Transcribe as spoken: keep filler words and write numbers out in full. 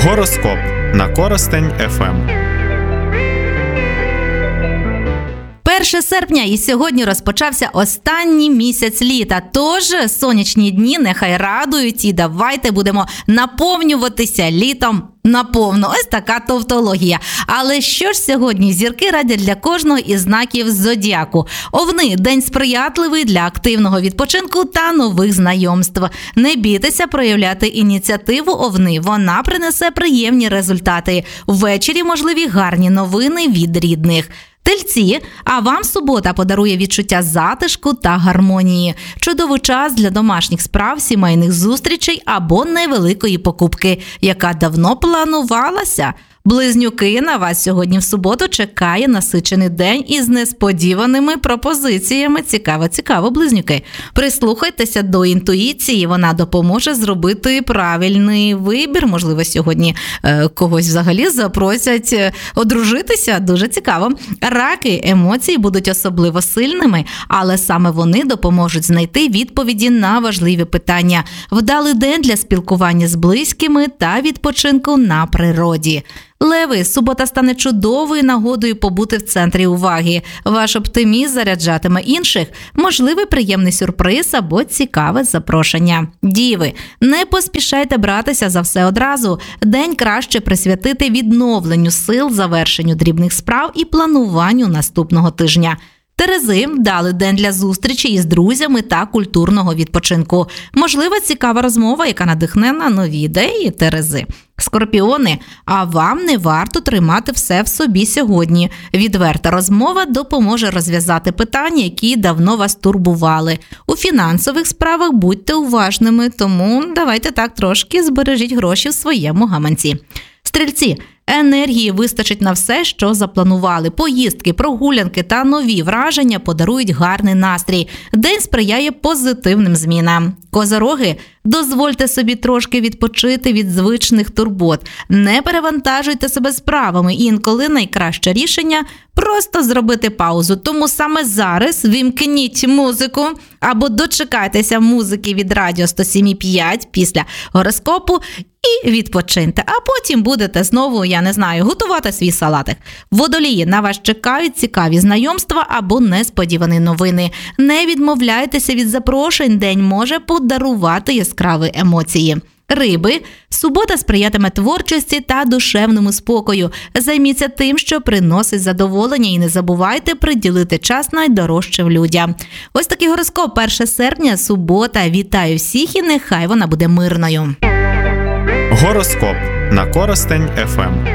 Гороскоп на Коростень еф ем. перше серпня і сьогодні розпочався останній місяць літа, тож сонячні дні нехай радують і давайте будемо наповнюватися літом наповну. Ось така тавтологія. Але що ж сьогодні зірки радять для кожного із знаків зодіаку? Овни – день сприятливий для активного відпочинку та нових знайомств. Не бійтеся проявляти ініціативу, овни. Вона принесе приємні результати. Ввечері можливі гарні новини від рідних. Тельці, а вам субота подарує відчуття затишку та гармонії. Чудовий час для домашніх справ, сімейних зустрічей або невеликої покупки, яка давно планувалася. Близнюки, на вас сьогодні в суботу чекає насичений день із несподіваними пропозиціями. Цікаво, цікаво, близнюки. Прислухайтеся до інтуїції, вона допоможе зробити правильний вибір. Можливо, сьогодні е, когось взагалі запросять е, одружитися. Дуже цікаво. Раки, емоції будуть особливо сильними, але саме вони допоможуть знайти відповіді на важливі питання. Вдалий день для спілкування з близькими та відпочинку на природі. Леви, субота стане чудовою нагодою побути в центрі уваги. Ваш оптимізм заряджатиме інших, можливий приємний сюрприз або цікаве запрошення. Діви, не поспішайте братися за все одразу. День краще присвятити відновленню сил, завершенню дрібних справ і плануванню наступного тижня. Терези, вдалий день для зустрічі із друзями та культурного відпочинку. Можлива цікава розмова, яка надихне на нові ідеї. Терези. Скорпіони, а вам не варто тримати все в собі сьогодні. Відверта розмова допоможе розв'язати питання, які давно вас турбували. У фінансових справах будьте уважними, тому давайте так трошки збережіть гроші в своєму гаманці. Стрільці, енергії вистачить на все, що запланували. Поїздки, прогулянки та нові враження подарують гарний настрій. День сприяє позитивним змінам. Козороги, дозвольте собі трошки відпочити від звичних турбот. Не перевантажуйте себе справами. Інколи найкраще рішення – просто зробити паузу. Тому саме зараз вімкніть музику або дочекайтеся музики від Радіо сто сім і п'ять після гороскопу і відпочиньте. А потім будете знову, я не знаю, готувати свій салатик. Водолії, на вас чекають цікаві знайомства або несподівані новини. Не відмовляйтеся від запрошень, день може подарувати яскраві емоції. Риби, субота сприятиме творчості та душевному спокою. Займіться тим, що приносить задоволення, і не забувайте приділити час найдорожчим людям. Ось такий гороскоп, перше серпня, субота. Вітаю всіх і нехай вона буде мирною. Гороскоп на Коростень еф ем.